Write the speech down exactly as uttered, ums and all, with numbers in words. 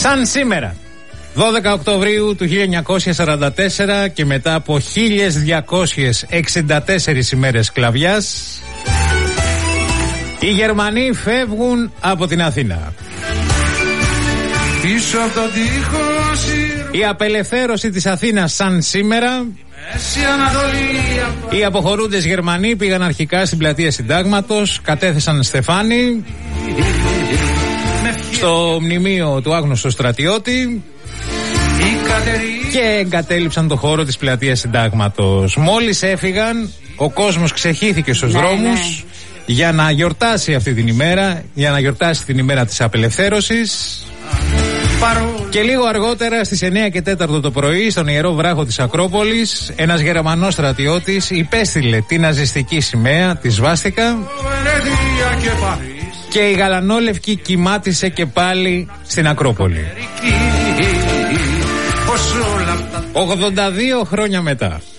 Σαν σήμερα, δώδεκα Οκτωβρίου του χίλια εννιακόσια σαράντα τέσσερα και μετά από χίλιες διακόσιες εξήντα τέσσερις ημέρες σκλαβιάς, οι Γερμανοί φεύγουν από την Αθήνα. Πίσω από τον τοίχο, η απελευθέρωση της Αθήνας σαν σήμερα. Οι αποχωρούντες Γερμανοί πήγαν αρχικά στην πλατεία Συντάγματος, κατέθεσαν στεφάνι στο μνημείο του άγνωστου στρατιώτη και εγκατέλειψαν το χώρο της πλατείας Συντάγματος. Μόλις έφυγαν, ο κόσμος ξεχύθηκε στους ναι, δρόμους ναι. για να γιορτάσει αυτή την ημέρα, για να γιορτάσει την ημέρα της απελευθέρωσης. Και λίγο αργότερα στις εννιά και τέσσερα το πρωί, στον Ιερό Βράχο της Ακρόπολης, ένας Γερμανός στρατιώτης υπέστειλε την ναζιστική σημαία, τη σβάστηκα, και η γαλανόλευκη κοιμάτισε και πάλι στην Ακρόπολη. ογδόντα δύο χρόνια μετά.